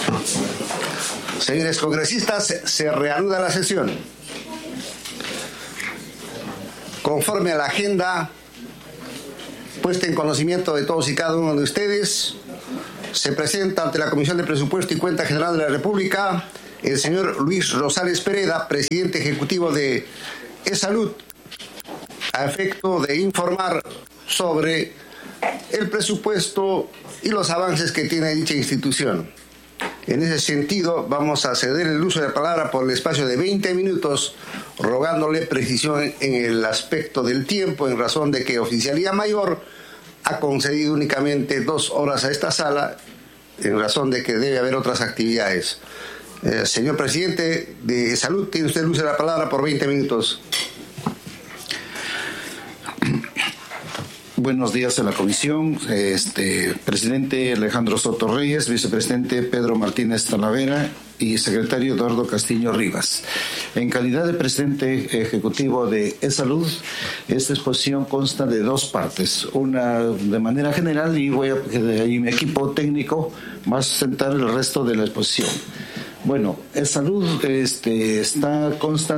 Señores congresistas, se reanuda la sesión. Conforme a la agenda puesta en conocimiento de todos y cada uno de ustedes, se presenta ante la Comisión de Presupuesto y Cuenta General de la República el señor Luis Rosales Pereda, presidente ejecutivo de E-Salud, a efecto de informar sobre el presupuesto y los avances que tiene dicha institución. En ese sentido, vamos a ceder el uso de la palabra por el espacio de 20 minutos, rogándole precisión en el aspecto del tiempo, en razón de que Oficialía Mayor ha concedido únicamente 2 horas a esta sala, en razón de que debe haber otras actividades. Señor presidente de Salud, tiene usted el uso de la palabra por 20 minutos. Buenos días a la comisión, presidente Alejandro Soto Reyes, vicepresidente Pedro Martínez Talavera y secretario Eduardo Castillo Rivas. En calidad de presidente ejecutivo de E-Salud, esta exposición consta de 2 partes, una de manera general y mi equipo técnico va a sustentar el resto de la exposición. Bueno, E-Salud consta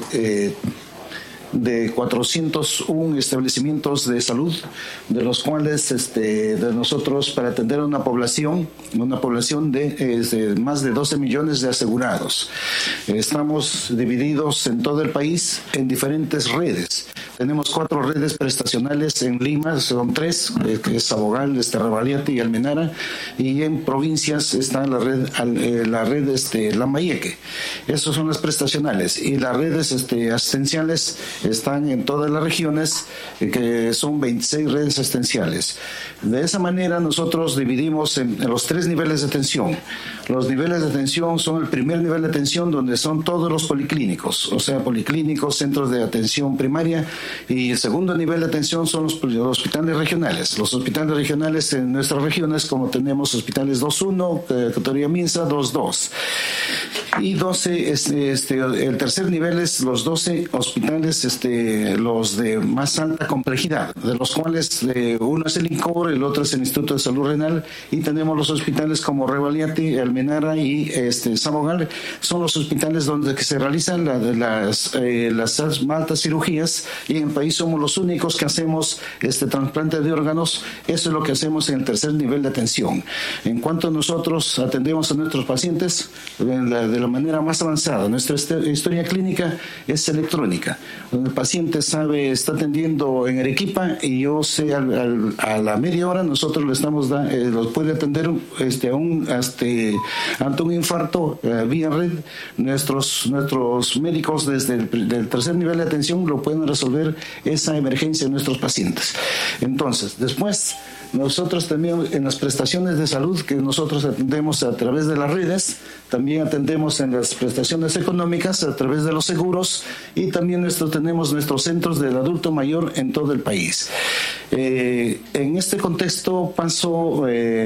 de 401 establecimientos de salud, de los cuales de nosotros, para atender a una población de más de 12 millones de asegurados. Estamos divididos en todo el país en diferentes redes. Tenemos 4 redes prestacionales en Lima, son 3, que es Sabogal, Ravaliate y Almenara, y en provincias está la red Lambayeque. Esas son las prestacionales, y las redes asistenciales están en todas las regiones, que son 26 redes asistenciales. De esa manera nosotros dividimos en los 3 niveles de atención. Los niveles de atención son el primer nivel de atención, donde son todos los policlínicos, o sea, policlínicos, centros de atención primaria, y el segundo nivel de atención son los hospitales regionales. Los hospitales regionales en nuestras regiones, como tenemos hospitales 2.1, categoría Minsa, 2.2. Y 12, el tercer nivel es los 12 hospitales, los de más alta complejidad, de los cuales uno es el INCOR, el otro es el Instituto de Salud Renal, y tenemos los hospitales como Ravaliate, Almenara y Sabogal. Son los hospitales donde se realizan las altas cirugías, y en el país somos los únicos que hacemos trasplante de órganos. Eso es lo que hacemos en el tercer nivel de atención. En cuanto nosotros atendemos a nuestros pacientes de la manera más avanzada, nuestra historia clínica es electrónica. El paciente está atendiendo en Arequipa, y yo sé a la media hora nosotros los puede atender ante un infarto vía red. Nuestros médicos desde el tercer nivel de atención lo pueden resolver esa emergencia de nuestros pacientes. Entonces, después nosotros también en las prestaciones de salud que nosotros atendemos a través de las redes, también atendemos en las prestaciones económicas a través de los seguros, y también tenemos nuestros centros del adulto mayor en todo el país. En este contexto paso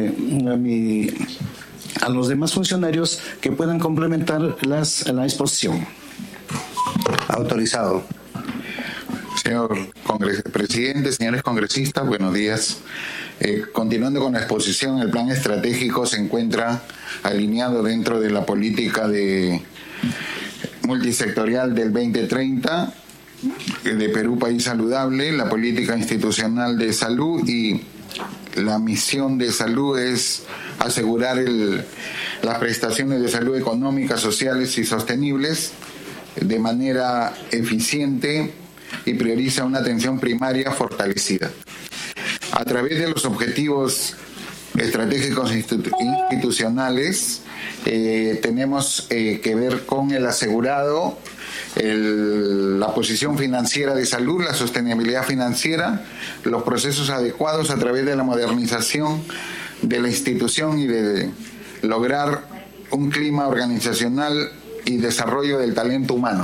a los demás funcionarios que puedan complementar la exposición. Autorizado. Señor presidente, señores congresistas, buenos días. Continuando con la exposición, el plan estratégico se encuentra alineado dentro de la política multisectorial del 2030 de Perú País Saludable, la política institucional de salud, y la misión de salud es asegurar las prestaciones de salud económicas, sociales y sostenibles de manera eficiente, y prioriza una atención primaria fortalecida. A través de los objetivos estratégicos institucionales, tenemos que ver con el asegurado, la posición financiera de salud, la sostenibilidad financiera, los procesos adecuados a través de la modernización de la institución y de lograr un clima organizacional y desarrollo del talento humano.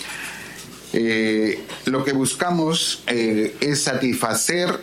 Lo que buscamos es satisfacer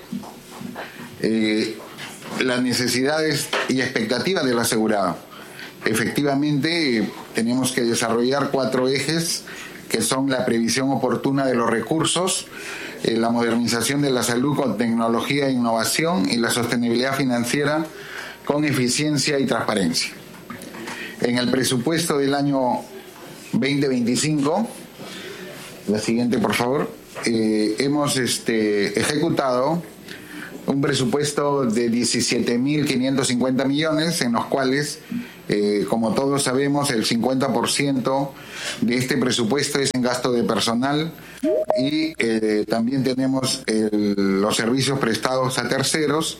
las necesidades y expectativas del asegurado. Efectivamente, tenemos que desarrollar 4 ejes, que son la previsión oportuna de los recursos, la modernización de la salud con tecnología e innovación, y la sostenibilidad financiera con eficiencia y transparencia. En el presupuesto del año 2025, la siguiente por favor, hemos ejecutado un presupuesto de 17.550 millones, en los cuales, como todos sabemos, el 50% de este presupuesto es en gasto de personal y también tenemos los servicios prestados a terceros,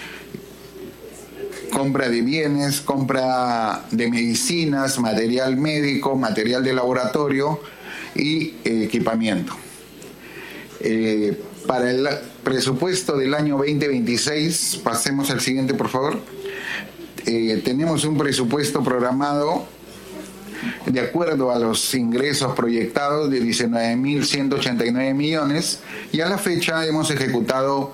compra de bienes, compra de medicinas, material médico, material de laboratorio y equipamiento. Para el presupuesto del año 2026, pasemos al siguiente por favor, tenemos un presupuesto programado de acuerdo a los ingresos proyectados de 19.189 millones y a la fecha hemos ejecutado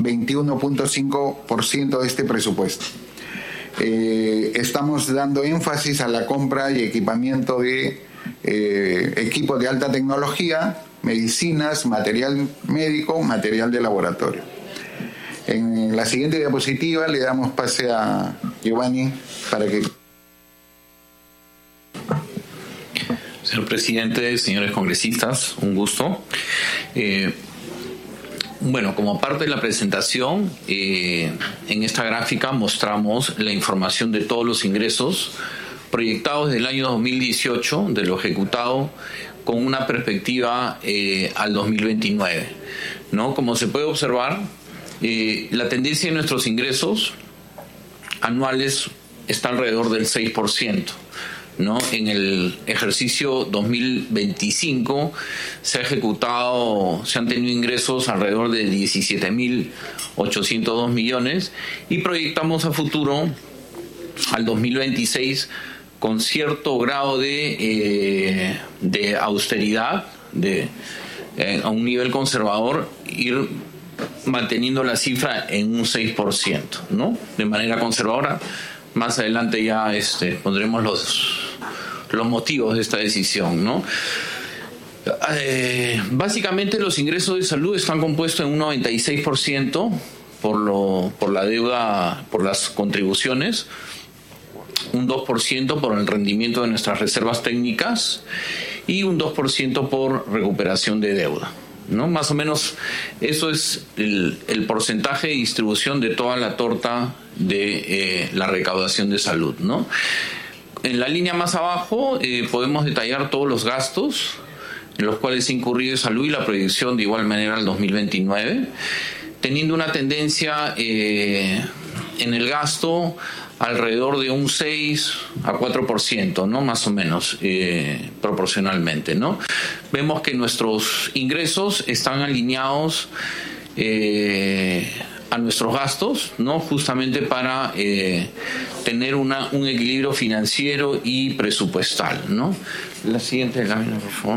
21.5% de este presupuesto. Estamos dando énfasis a la compra y equipamiento de equipos de alta tecnología, medicinas, material médico, material de laboratorio. En la siguiente diapositiva le damos pase a Giovanni para que... Señor presidente, señores congresistas, un gusto. Bueno, como parte de la presentación, en esta gráfica mostramos la información de todos los ingresos proyectados del año 2018, de lo ejecutado, con una perspectiva al 2029, ¿no? Como se puede observar, la tendencia de nuestros ingresos anuales está alrededor del 6%. ¿No? En el ejercicio 2025 se han tenido ingresos alrededor de 17.802 millones y proyectamos a futuro al 2026 con cierto grado de austeridad, a un nivel conservador, ir manteniendo la cifra en un 6%, ¿no? De manera conservadora. Más adelante ya pondremos los motivos de esta decisión, ¿no? Básicamente los ingresos de salud están compuestos en un 96% por la deuda, por las contribuciones, un 2% por el rendimiento de nuestras reservas técnicas y un 2% por recuperación de deuda, ¿no? Más o menos eso es el porcentaje de distribución de toda la torta de la recaudación de salud, ¿no? En la línea más abajo podemos detallar todos los gastos en los cuales se ha incurrido en salud y la proyección de igual manera al 2029, teniendo una tendencia en el gasto alrededor de un 6 a 4%, ¿no? Más o menos proporcionalmente, ¿no? Vemos que nuestros ingresos están alineados a nuestros gastos, ¿no? Justamente para tener un equilibrio financiero y presupuestal, ¿no? La siguiente lámina, por favor.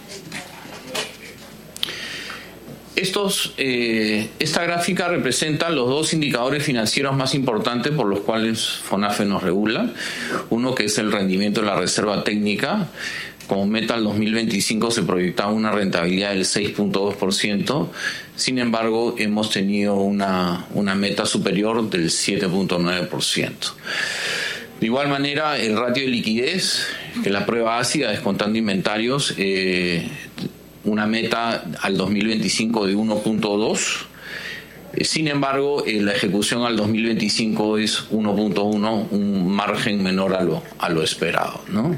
Esta gráfica representa los dos indicadores financieros más importantes por los cuales FONAFE nos regula. Uno que es el rendimiento de la reserva técnica. Como meta al 2025 se proyectaba una rentabilidad del 6.2%. Sin embargo, hemos tenido una meta superior del 7.9%. De igual manera, el ratio de liquidez, que es la prueba ácida descontando inventarios, una meta al 2025 de 1.2. Sin embargo, la ejecución al 2025 es 1.1, un margen menor a lo esperado, ¿no?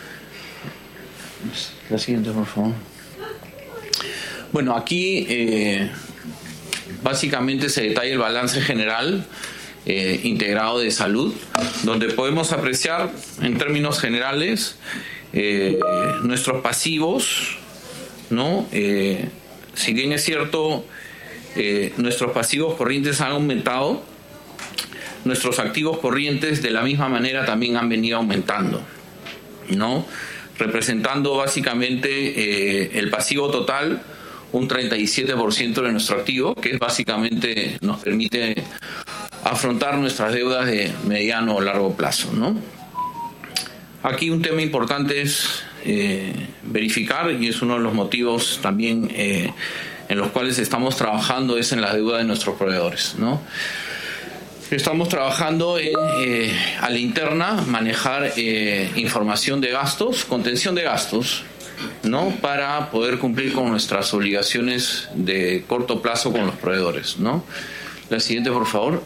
La siguiente, por favor. Bueno, aquí básicamente se detalla el balance general integrado de salud, donde podemos apreciar en términos generales nuestros pasivos, ¿no? Si bien es cierto, nuestros pasivos corrientes han aumentado, nuestros activos corrientes de la misma manera también han venido aumentando, ¿no? Representando básicamente el pasivo total, un 37% de nuestro activo, que básicamente nos permite afrontar nuestras deudas de mediano o largo plazo, ¿no? Aquí un tema importante es verificar, y es uno de los motivos también en los cuales estamos trabajando, es en la deuda de nuestros proveedores, ¿no? Estamos trabajando a la interna, manejar información de gastos, contención de gastos, ¿no? Para poder cumplir con nuestras obligaciones de corto plazo con los proveedores, ¿no? La siguiente, por favor.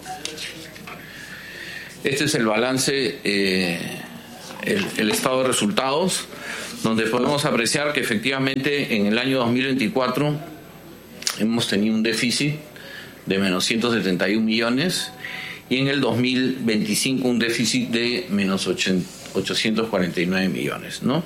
Este es el balance, el estado de resultados, donde podemos apreciar que efectivamente en el año 2024 hemos tenido un déficit de menos 171 millones y en el 2025 un déficit de menos 849 millones, ¿no?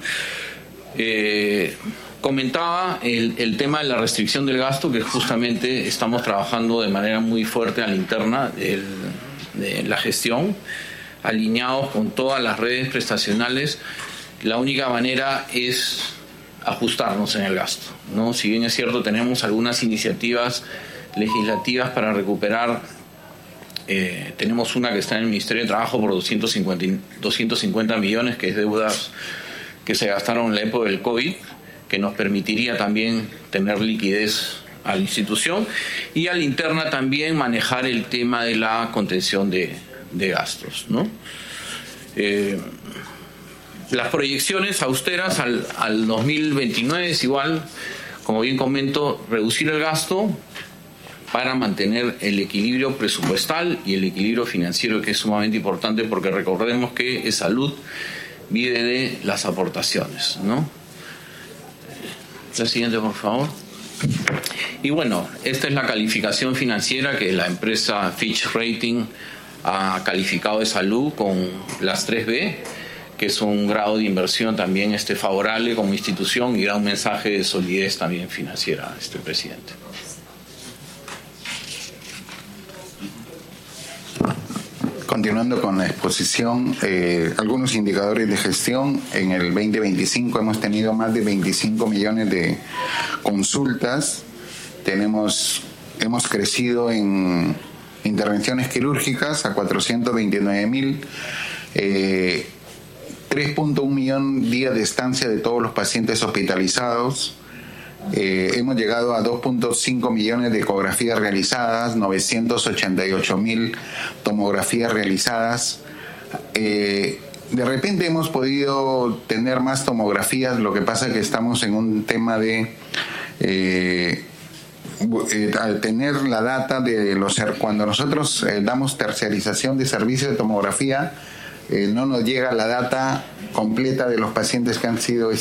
Comentaba el tema de la restricción del gasto, que justamente estamos trabajando de manera muy fuerte a la interna de la gestión, alineados con todas las redes prestacionales. La única manera es ajustarnos en el gasto, ¿no? Si bien es cierto, tenemos algunas iniciativas legislativas para recuperar. Tenemos una que está en el Ministerio de Trabajo por 250 millones, que es deudas que se gastaron en la época del COVID, que nos permitiría también tener liquidez a la institución, y a la interna también manejar el tema de la contención de gastos, ¿no? Las proyecciones austeras al 2029 es igual, como bien comento, reducir el gasto para mantener el equilibrio presupuestal y el equilibrio financiero, que es sumamente importante, porque recordemos que salud vive de las aportaciones, ¿no? La siguiente, por favor. Y bueno, esta es la calificación financiera que la empresa Fitch Rating ha calificado de salud con las 3B, que es un grado de inversión también favorable como institución y da un mensaje de solidez también financiera a presidente. Continuando con la exposición, algunos indicadores de gestión. En el 2025 hemos tenido más de 25 millones de consultas. Hemos crecido en intervenciones quirúrgicas a 429.000, 3.1 millón días de estancia de todos los pacientes hospitalizados. Hemos llegado a 2.5 millones de ecografías realizadas, 988.000 tomografías realizadas. De repente hemos podido tener más tomografías, lo que pasa es que estamos en un tema de al tener la data de cuando nosotros damos terciarización de servicios de tomografía, no nos llega la data completa de los pacientes que han sido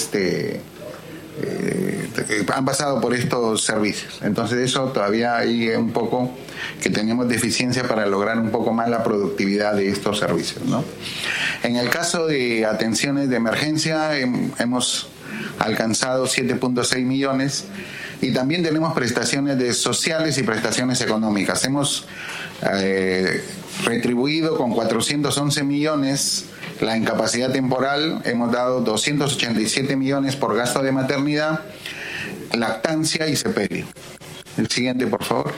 han pasado por estos servicios. Entonces eso todavía hay un poco que tenemos deficiencia para lograr un poco más la productividad de estos servicios, ¿no? En el caso de atenciones de emergencia hemos alcanzado 7.6 millones y también tenemos prestaciones sociales y prestaciones económicas. Hemos retribuido con 411 millones la incapacidad temporal, hemos dado 287 millones por gasto de maternidad, lactancia y sepelio. El siguiente, por favor.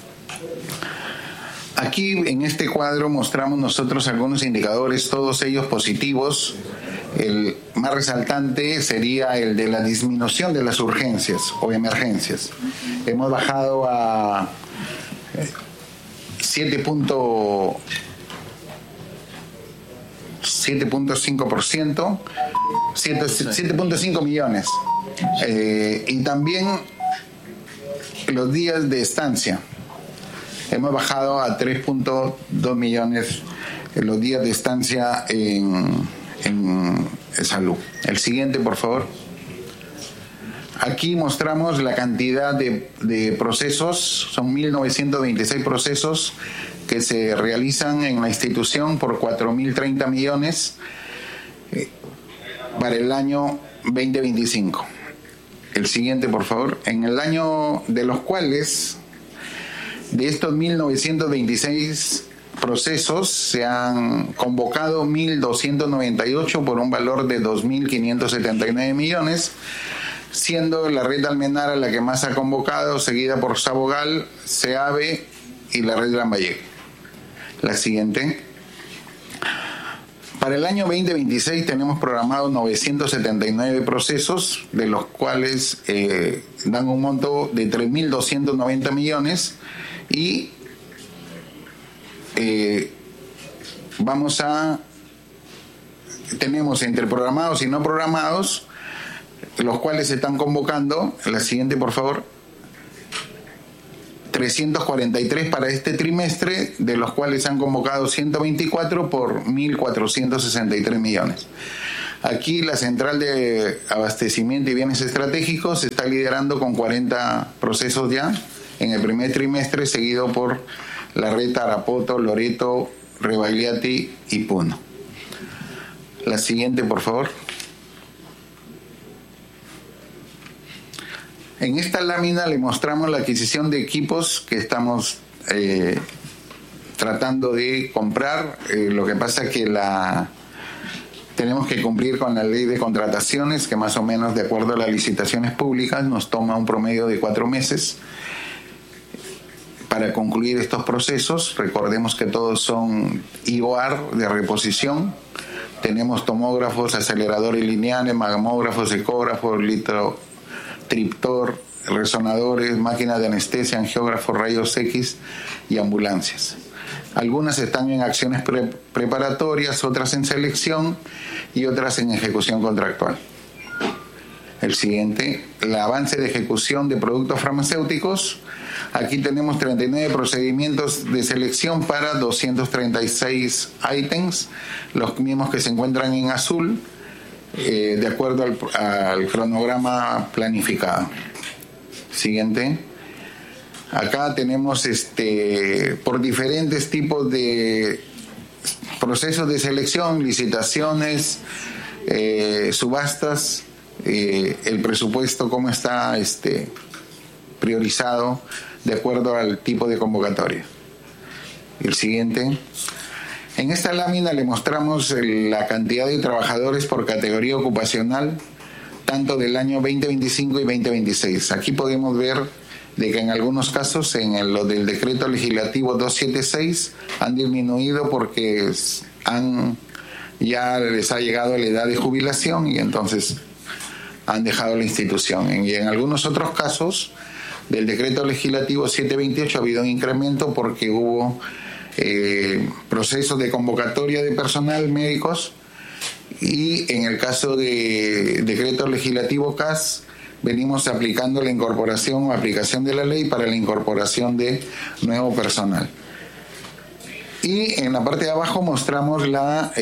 Aquí en este cuadro mostramos nosotros algunos indicadores, todos ellos positivos. El más resaltante sería el de la disminución de las urgencias o emergencias. Hemos bajado a 7.5%, 7.5 millones. Y también los días de estancia. Hemos bajado a 3.2 millones los días de estancia en salud. El siguiente, por favor. Aquí mostramos la cantidad de procesos, son 1.926 procesos que se realizan en la institución por 4.030 millones para el año 2025. El siguiente, por favor. En el año de los cuales, de estos 1.926 procesos, se han convocado 1.298 por un valor de 2.579 millones, siendo la red Almenara la que más ha convocado, seguida por Sabogal, SEAVE y la red Gran Vallejo. La siguiente. Para el año 2026 tenemos programados 979 procesos, de los cuales dan un monto de 3.290 millones y tenemos entre programados y no programados, los cuales se están convocando, la siguiente por favor, 343 para este trimestre, de los cuales se han convocado 124 por 1.463 millones. Aquí la Central de Abastecimiento y Bienes Estratégicos está liderando con 40 procesos ya en el primer trimestre, seguido por la red Tarapoto, Loreto, Rebagliati y Puno. La siguiente, por favor. En esta lámina le mostramos la adquisición de equipos que estamos tratando de comprar. Lo que pasa es que tenemos que cumplir con la ley de contrataciones, que más o menos de acuerdo a las licitaciones públicas nos toma un promedio de 4 meses para concluir estos procesos. Recordemos que todos son IOAR de reposición. Tenemos tomógrafos, aceleradores lineales, mamógrafos, ecógrafos, litrotriptor, resonadores, máquinas de anestesia, angiógrafos, rayos X y ambulancias. Algunas están en acciones preparatorias, otras en selección y otras en ejecución contractual. El siguiente, el avance de ejecución de productos farmacéuticos. Aquí tenemos 39 procedimientos de selección para 236 ítems, los mismos que se encuentran en azul, de acuerdo al cronograma planificado. Siguiente. Acá tenemos por diferentes tipos de procesos de selección, licitaciones, subastas, el presupuesto cómo está priorizado de acuerdo al tipo de convocatoria. El siguiente. En esta lámina le mostramos la cantidad de trabajadores por categoría ocupacional, tanto del año 2025 y 2026. Aquí podemos ver de que en algunos casos, en lo del decreto legislativo 276, han disminuido porque ya les ha llegado la edad de jubilación y entonces han dejado la institución. Y en algunos otros casos, del decreto legislativo 728 ha habido un incremento porque hubo procesos de convocatoria de personal médicos, y en el caso de decreto legislativo CAS venimos aplicando la incorporación o aplicación de la ley para la incorporación de nuevo personal. Y en la parte de abajo mostramos la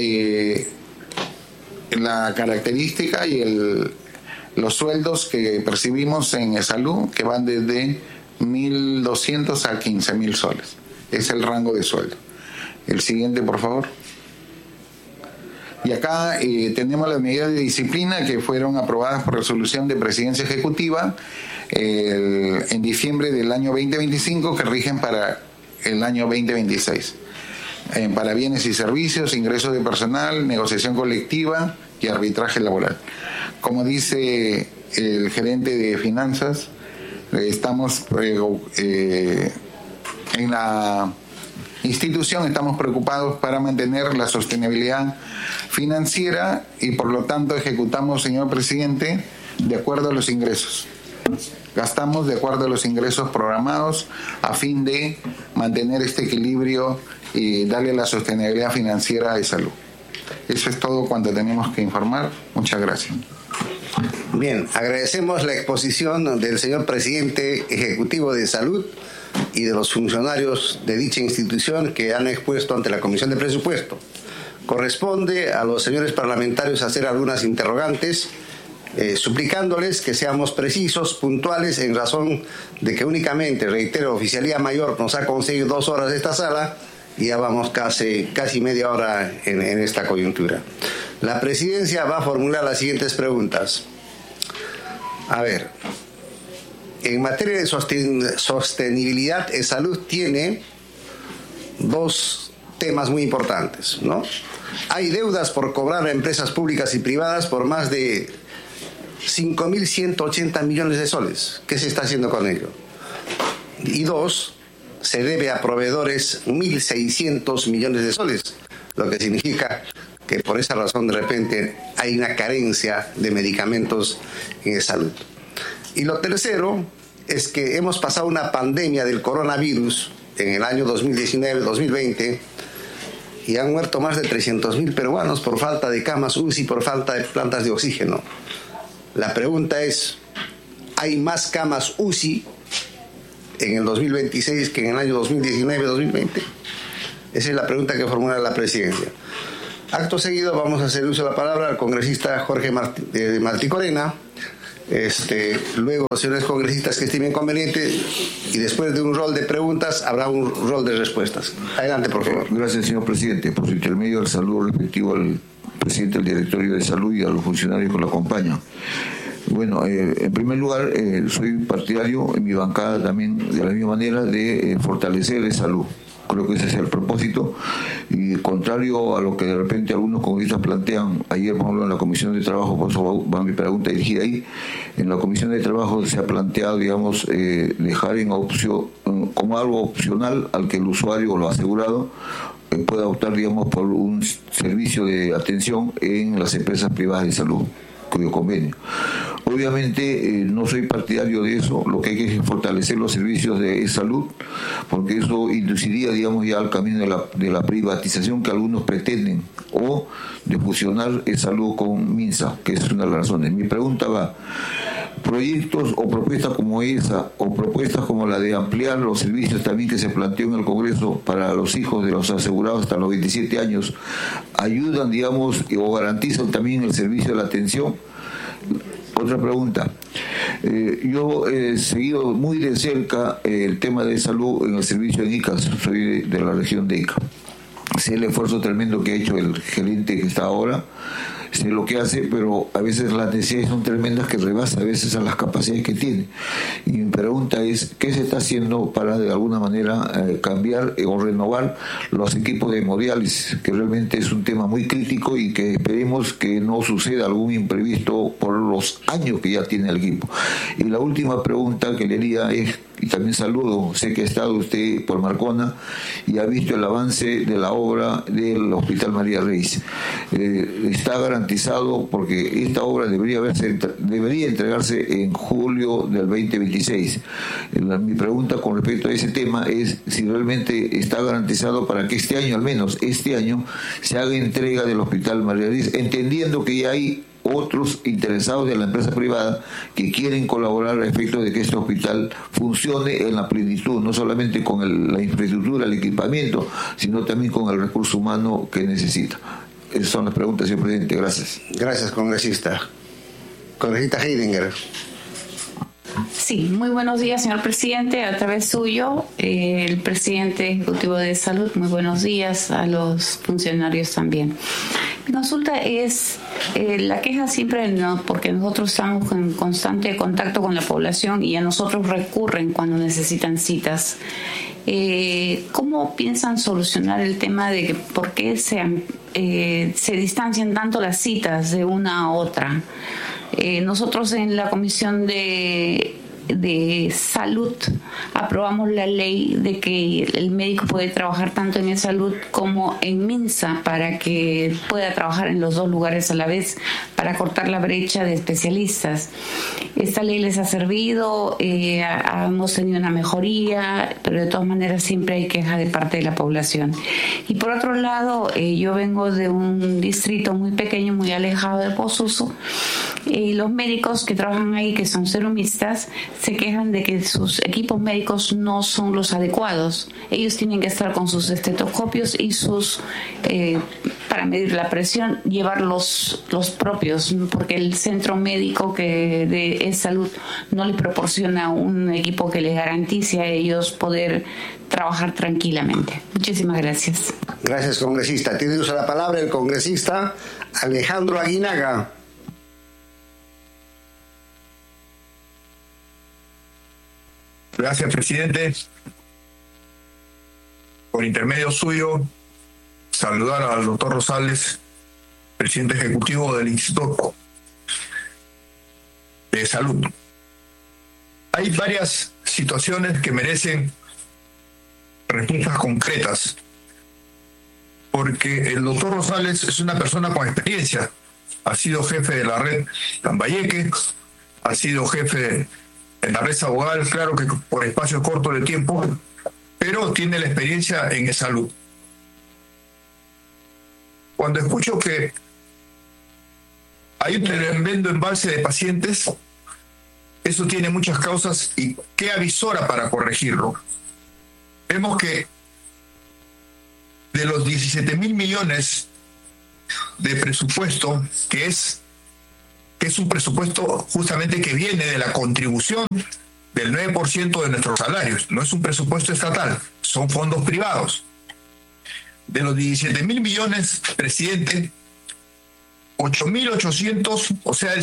característica y los sueldos que percibimos en salud, que van desde 1.200 a 15.000 soles. Es el rango de sueldo. El siguiente, por favor. Y acá tenemos las medidas de disciplina que fueron aprobadas por resolución de Presidencia Ejecutiva en diciembre del año 2025, que rigen para el año 2026. Para bienes y servicios, ingresos de personal, negociación colectiva y arbitraje laboral. Como dice el gerente de finanzas, estamos en la institución estamos preocupados para mantener la sostenibilidad financiera y por lo tanto ejecutamos, señor presidente, de acuerdo a los ingresos. Gastamos de acuerdo a los ingresos programados a fin de mantener este equilibrio y darle la sostenibilidad financiera de salud. Eso es todo cuanto tenemos que informar. Muchas gracias. Bien, agradecemos la exposición del señor presidente ejecutivo de Salud y de los funcionarios de dicha institución que han expuesto ante la Comisión de Presupuesto. Corresponde a los señores parlamentarios hacer algunas interrogantes, suplicándoles que seamos precisos, puntuales, en razón de que únicamente, reitero, Oficialía Mayor nos ha conseguido 2 horas de esta sala y ya vamos casi media hora en esta coyuntura. La presidencia va a formular las siguientes preguntas. A ver, en materia de sostenibilidad, salud tiene 2 temas muy importantes, ¿no? Hay deudas por cobrar a empresas públicas y privadas por más de 5.180 millones de soles. ¿Qué se está haciendo con ello? Y 2, se debe a proveedores 1.600 millones de soles, lo que significa que por esa razón de repente hay una carencia de medicamentos en salud. Y lo tercero es que hemos pasado una pandemia del coronavirus en el año 2019-2020 y han muerto más de 300.000 peruanos por falta de camas UCI, por falta de plantas de oxígeno. La pregunta es, ¿hay más camas UCI en el 2026 que en el año 2019-2020? Esa es la pregunta que formula la presidencia. Acto seguido vamos a hacer uso de la palabra al congresista Jorge Martí Corena, luego los señores congresistas que estimen conveniente, y después de un rol de preguntas habrá un rol de respuestas. Adelante, por favor. Gracias, señor presidente. Por su intermedio, el saludo respectivo al presidente del Directorio de Salud y a los funcionarios que lo acompañan. Bueno, en primer lugar, soy partidario en mi bancada también, de la misma manera, de fortalecer la salud. Creo que ese es el propósito, y contrario a lo que de repente algunos congresistas plantean, ayer por ejemplo en la Comisión de Trabajo, por eso va mi pregunta dirigida ahí, en la Comisión de Trabajo se ha planteado, digamos, dejar en opción, como algo opcional al que el usuario o lo asegurado pueda optar, digamos, por un servicio de atención en las empresas privadas de salud, cuyo convenio. Obviamente no soy partidario de eso, lo que hay que es fortalecer los servicios de salud, porque eso induciría, digamos, ya al camino de la privatización que algunos pretenden, o de fusionar salud con MINSA, que es una de las razones. Mi pregunta va, proyectos o propuestas como esa, o propuestas como la de ampliar los servicios también que se planteó en el Congreso para los hijos de los asegurados hasta los 27 años, ayudan, digamos, o garantizan también el servicio de la atención. Otra pregunta. Yo he seguido muy de cerca el tema de salud en el servicio de ICAS, soy de la región de Ica. Sé el esfuerzo tremendo que ha hecho el gerente que está ahora, sé lo que hace, pero a veces las necesidades son tremendas que rebasan a veces a las capacidades que tiene. Y mi pregunta es, ¿qué se está haciendo para de alguna manera cambiar o renovar los equipos de hemodiálisis? Que realmente es un tema muy crítico y que esperemos que no suceda algún imprevisto por los años que ya tiene el equipo. Y la última pregunta que le haría es, y también saludo, sé que ha estado usted por Marcona y ha visto el avance de la obra del Hospital María Reyes. Está garantizado, porque esta obra debería entregarse en julio del 2026. Mi pregunta con respecto a ese tema es si realmente está garantizado para que este año, al menos este año, se haga entrega del Hospital María Reyes, entendiendo que ya hay otros interesados de la empresa privada que quieren colaborar a efectos de que este hospital funcione en la plenitud, no solamente con la infraestructura, el equipamiento, sino también con el recurso humano que necesita. Esas son las preguntas, señor presidente. Gracias. Gracias, congresista. Congresista Heidinger. Sí, muy buenos días, señor presidente. A través suyo, el presidente ejecutivo de salud, muy buenos días a los funcionarios también. Mi consulta es, la queja siempre, no, porque nosotros estamos en constante contacto con la población y a nosotros recurren cuando necesitan citas. ¿Cómo piensan solucionar el tema de que por qué se distancian tanto las citas de una a otra? Nosotros en la Comisión de Salud aprobamos la ley de que el médico puede trabajar tanto en salud como en MINSA para que pueda trabajar en los dos lugares a la vez para cortar la brecha de especialistas. Esta ley les ha servido, hemos tenido una mejoría, pero de todas maneras siempre hay queja de parte de la población. Y por otro lado, yo vengo de un distrito muy pequeño, muy alejado de Posuso, y los médicos que trabajan ahí, que son serumistas, se quejan de que sus equipos médicos no son los adecuados. Ellos tienen que estar con sus estetoscopios y sus, para medir la presión, llevar los propios, porque el centro médico de salud no les proporciona un equipo que les garantice a ellos poder trabajar tranquilamente. Muchísimas gracias. Gracias, congresista. Tiene uso la palabra el congresista Alejandro Aguinaga. Gracias, presidente. Por intermedio suyo, saludar al doctor Rosales, presidente ejecutivo del Instituto de Salud. Hay varias situaciones que merecen respuestas concretas, porque el doctor Rosales es una persona con experiencia. Ha sido jefe de la red Lambayeque, ha sido jefe en la red Sabogal, claro que por espacio corto de tiempo, pero tiene la experiencia en salud. Cuando escucho que hay un tremendo embalse de pacientes, eso tiene muchas causas y qué avisora para corregirlo. Vemos que de los 17.000 millones de presupuesto, que es un presupuesto justamente que viene de la contribución del 9% de nuestros salarios, no es un presupuesto estatal, son fondos privados. De los 17.000 millones, presidente, 8.800, o sea, el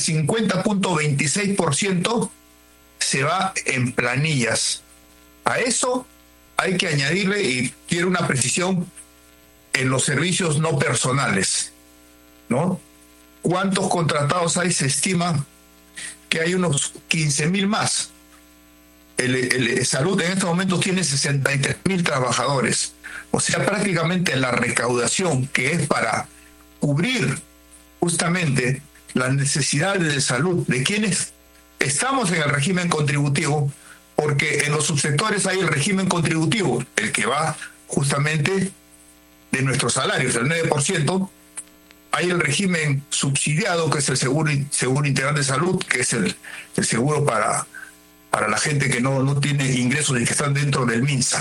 50.26% se va en planillas. A eso hay que añadirle, y quiero una precisión, en los servicios no personales, ¿no? ¿Cuántos contratados hay? Se estima que hay unos 15.000 más. El Salud en este momento tiene 63.000 trabajadores. O sea, prácticamente la recaudación que es para cubrir justamente las necesidades de salud de quienes estamos en el régimen contributivo, porque en los subsectores hay el régimen contributivo, el que va justamente de nuestros salarios, el 9%, hay el régimen subsidiado, que es el seguro integral de salud, que es el seguro para la gente que no tiene ingresos y que están dentro del MINSA.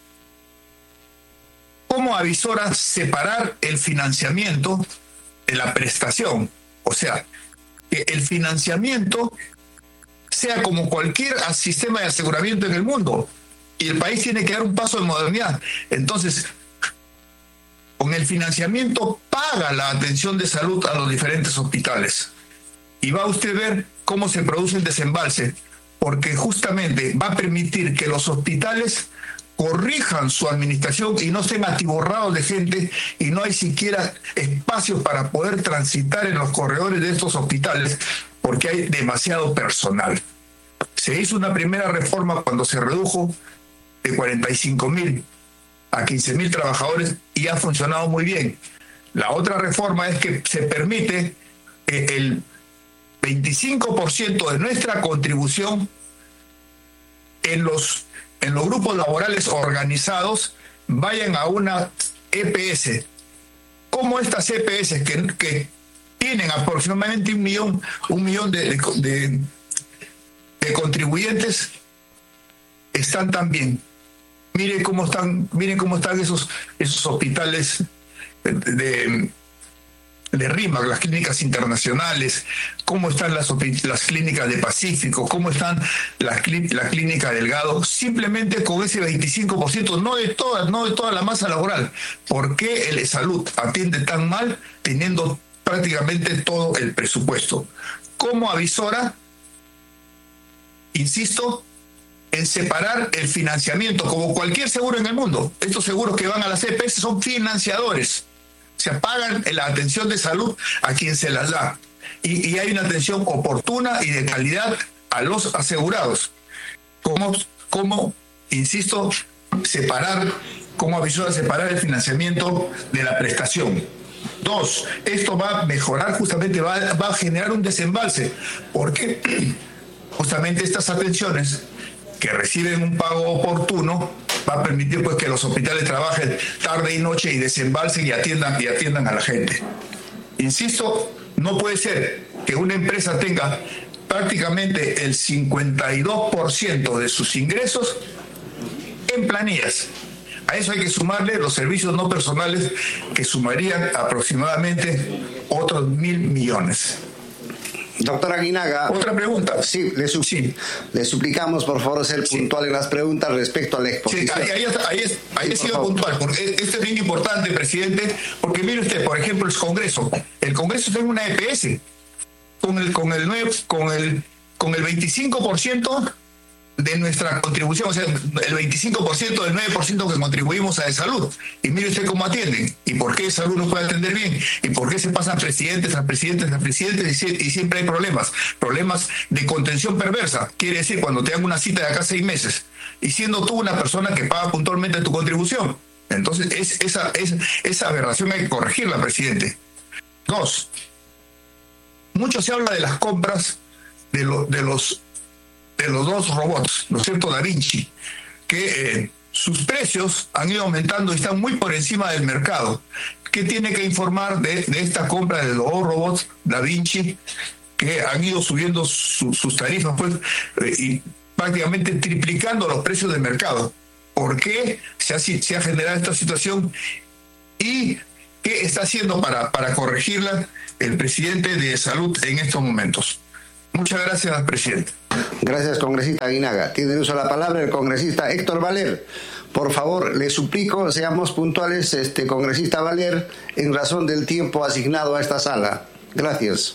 ¿Cómo avisora separar el financiamiento de la prestación? O sea, que el financiamiento sea como cualquier sistema de aseguramiento en el mundo, y el país tiene que dar un paso de modernidad. Entonces, con el financiamiento paga la atención de salud a los diferentes hospitales. Y va usted a ver cómo se produce el desembalse, porque justamente va a permitir que los hospitales corrijan su administración y no estén atiborrados de gente, y no hay siquiera espacios para poder transitar en los corredores de estos hospitales porque hay demasiado personal. Se hizo una primera reforma cuando se redujo de 45.000 a 15.000 trabajadores y ha funcionado muy bien. La otra reforma es que se permite que el 25% de nuestra contribución en los grupos laborales organizados vayan a una EPS. ¿Cómo estas EPS que tienen aproximadamente un millón de contribuyentes están tan bien? Miren cómo están esos hospitales de RIMAC, las clínicas internacionales, cómo están las clínicas de Pacífico, cómo están las clínicas Delgado, simplemente con ese 25%, no de toda la masa laboral. ¿Por qué el Salud atiende tan mal teniendo prácticamente todo el presupuesto? ¿Cómo avisora? Insisto en separar el financiamiento, como cualquier seguro en el mundo. Estos seguros que van a las EPS son financiadores. Se pagan la atención de salud a quien se las da. Y hay una atención oportuna y de calidad a los asegurados. ¿Cómo insisto, cómo avisora separar el financiamiento de la prestación? 2, esto va a mejorar, justamente va a generar un desembalse, porque justamente estas atenciones que reciben un pago oportuno va a permitir pues que los hospitales trabajen tarde y noche y desembalsen y atiendan a la gente. Insisto, no puede ser que una empresa tenga prácticamente el 52% de sus ingresos en planillas. A eso hay que sumarle los servicios no personales, que sumarían aproximadamente otros 1.000 millones. Doctor Aguinaga. Otra pregunta. Sí, le suplicamos, por favor, ser puntual en las preguntas respecto a la exposición. Sí, ahí he sido puntual, porque esto es bien importante, presidente, porque mire usted, por ejemplo, el Congreso tiene una EPS con el 25% de nuestra contribución, o sea, el 25% del 9% que contribuimos a salud. Y mire usted cómo atienden, y por qué salud no puede atender bien, y por qué se pasan presidentes y siempre hay problemas de contención perversa. Quiere decir, cuando te dan una cita de acá 6 meses, y siendo tú una persona que paga puntualmente tu contribución. Entonces, esa aberración hay que corregirla, presidente. 2, mucho se habla de las compras de los 2 robots, ¿no es cierto?, Da Vinci, que sus precios han ido aumentando y están muy por encima del mercado. ¿Qué tiene que informar de esta compra de los robots Da Vinci, que han ido subiendo sus tarifas, pues, y prácticamente triplicando los precios del mercado? ¿Por qué se ha generado esta situación y qué está haciendo para corregirla el presidente de Salud en estos momentos? Muchas gracias, presidente. Gracias, congresista Aguinaga. Tiene uso de la palabra el congresista Héctor Valer. Por favor, le suplico, seamos puntuales, congresista Valer, en razón del tiempo asignado a esta sala. Gracias.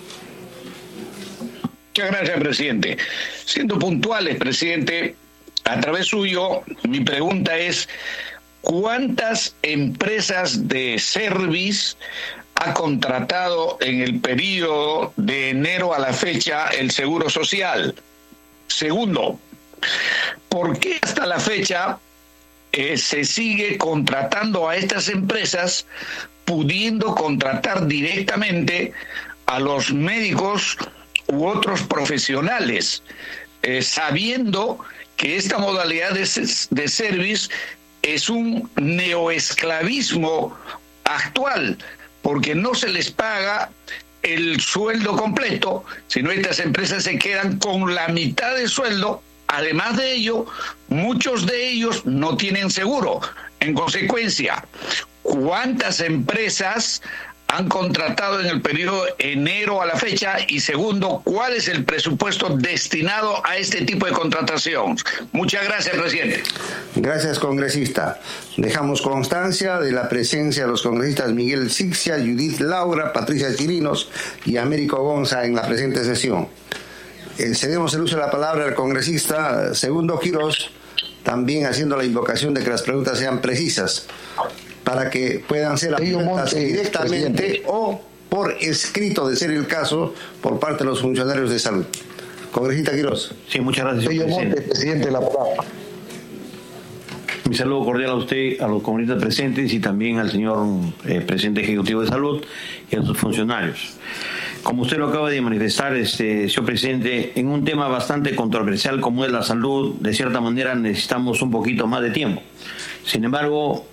Muchas gracias, presidente. Siendo puntuales, presidente, a través suyo, mi pregunta es: ¿cuántas empresas de service ha contratado en el periodo de enero a la fecha el Seguro Social? Segundo, ¿por qué hasta la fecha se sigue contratando a estas empresas, pudiendo contratar directamente a los médicos u otros profesionales, sabiendo que esta modalidad de service es un neoesclavismo actual, porque no se les paga el sueldo completo, sino estas empresas se quedan con la mitad del sueldo? Además de ello, muchos de ellos no tienen seguro. En consecuencia, ¿cuántas empresas han contratado en el periodo enero a la fecha? Y segundo, ¿cuál es el presupuesto destinado a este tipo de contratación? Muchas gracias, presidente. Gracias, congresista. Dejamos constancia de la presencia de los congresistas Miguel Sixia, Judith Laura, Patricia Chirinos y Américo Gonza en la presente sesión. Cedemos el uso de la palabra al congresista Segundo Quirós, también haciendo la invocación de que las preguntas sean precisas, para que puedan ser abiertas directamente, presidente, o por escrito, de ser el caso, por parte de los funcionarios de salud. Congresista Quirós. Sí, muchas gracias, señor presidente. Presidente, la palabra. Mi saludo cordial a usted, a los congresistas presentes y también al señor presidente ejecutivo de salud y a sus funcionarios. Como usted lo acaba de manifestar, señor presidente, en un tema bastante controversial como es la salud, de cierta manera necesitamos un poquito más de tiempo. Sin embargo,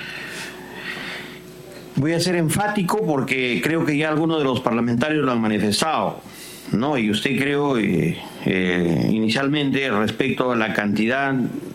voy a ser enfático porque creo que ya algunos de los parlamentarios lo han manifestado, ¿no? Y usted creo inicialmente respecto a la cantidad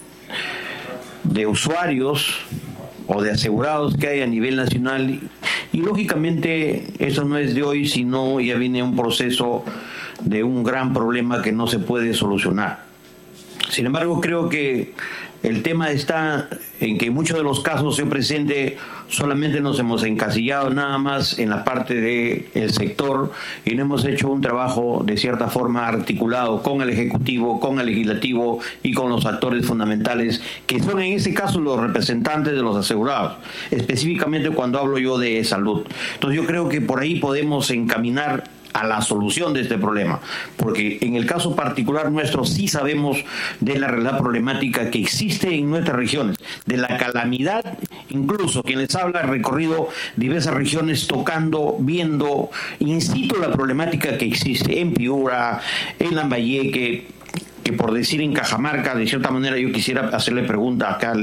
de usuarios o de asegurados que hay a nivel nacional, y lógicamente eso no es de hoy, sino ya viene un proceso de un gran problema que no se puede solucionar. Sin embargo, creo que el tema está en que en muchos de los casos, señor presidente, solamente nos hemos encasillado nada más en la parte del sector y no hemos hecho un trabajo de cierta forma articulado con el Ejecutivo, con el Legislativo y con los actores fundamentales, que son en este caso los representantes de los asegurados, específicamente cuando hablo yo de salud. Entonces yo creo que por ahí podemos encaminar a la solución de este problema, porque en el caso particular nuestro sí sabemos de la realidad problemática que existe en nuestras regiones, de la calamidad. Incluso quien les habla ha recorrido diversas regiones tocando, viendo in situ la problemática que existe en Piura, en Lambayeque, que por decir en Cajamarca. De cierta manera yo quisiera hacerle pregunta acá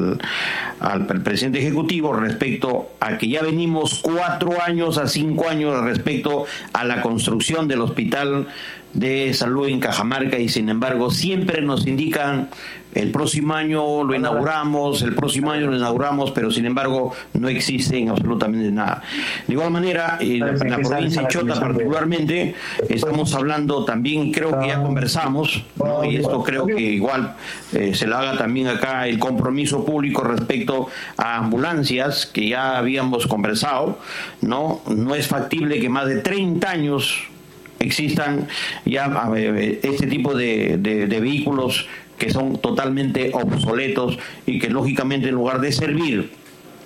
al presidente ejecutivo respecto a que ya venimos 4 años a 5 años respecto a la construcción del hospital de salud en Cajamarca, y sin embargo siempre nos indican el próximo año lo inauguramos, pero sin embargo no existe absolutamente nada. De igual manera, en la provincia de Chota particularmente, estamos hablando también, creo que ya conversamos, ¿no? Y esto creo que igual se le haga también acá el compromiso público respecto a ambulancias, que ya habíamos conversado, ¿no? No es factible que más de 30 años existan ya este tipo de vehículos que son totalmente obsoletos y que lógicamente en lugar de servir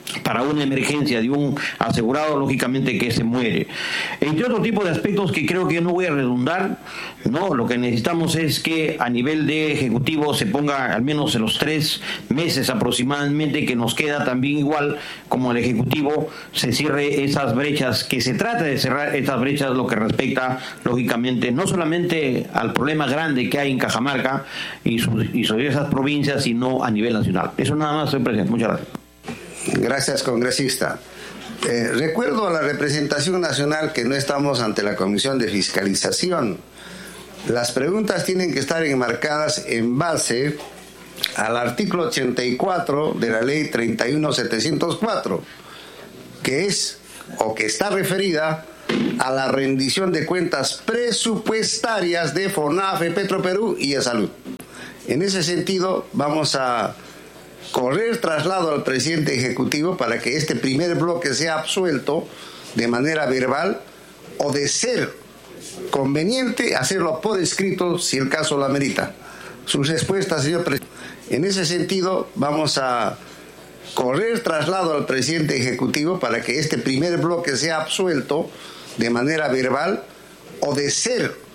para una emergencia de un asegurado, lógicamente que se muere. Entre otro tipo de aspectos que creo que no voy a redundar, ¿no? Lo que necesitamos es que a nivel de Ejecutivo se ponga al menos en los 3 meses aproximadamente que nos queda, también igual como el Ejecutivo se cierre esas brechas, que se trate de cerrar estas brechas, lo que respecta lógicamente no solamente al problema grande que hay en Cajamarca y sobre esas provincias, sino a nivel nacional. Eso nada más, señor presidente. Muchas gracias. Gracias, congresista. Recuerdo a la representación nacional que no estamos ante la Comisión de Fiscalización. Las preguntas tienen que estar enmarcadas en base al artículo 84 de la ley 31704, que es o que está referida a la rendición de cuentas presupuestarias de FONAFE, Petroperú y de Salud. En ese sentido, vamos a correr traslado al presidente ejecutivo para que este primer bloque sea absuelto de manera verbal, o de ser conveniente hacerlo por escrito si el caso lo amerita. Su respuesta, señor presidente. En ese sentido, vamos a correr traslado al presidente ejecutivo para que este primer bloque sea absuelto de manera verbal, o de ser